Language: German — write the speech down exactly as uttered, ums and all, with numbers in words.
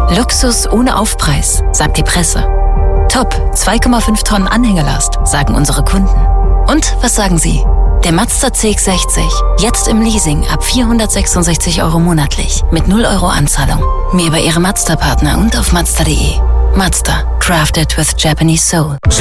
Luxus ohne Aufpreis, sagt die Presse. Top, zwei Komma fünf Tonnen Anhängelast, sagen unsere Kunden. Und was sagen Sie? Der Mazda C X sechzig, jetzt im Leasing ab vierhundertsechsundsechzig Euro monatlich, mit null Euro Anzahlung. Mehr über Ihre Mazda-Partner und auf Mazda punkt de. Mazda, crafted with Japanese soul.